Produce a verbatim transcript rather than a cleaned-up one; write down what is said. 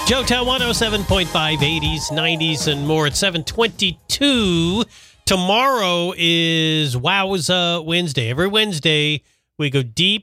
Joetown one oh seven point five, eighties, nineties, and more at seven twenty-two. Tomorrow is Wowza Wednesday. Every Wednesday, we go deep